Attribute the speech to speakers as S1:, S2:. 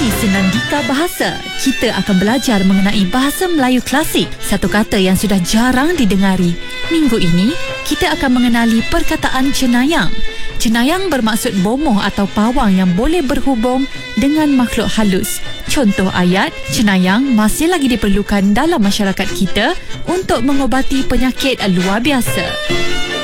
S1: sesi Senandika Bahasa. Kita akan belajar mengenai bahasa Melayu klasik, satu kata yang sudah jarang didengari. Minggu ini, kita akan mengenali perkataan cenayang. Cenayang bermaksud bomoh atau pawang yang boleh berhubung dengan makhluk halus. Contoh ayat, cenayang masih lagi diperlukan dalam masyarakat kita untuk mengobati penyakit luar biasa.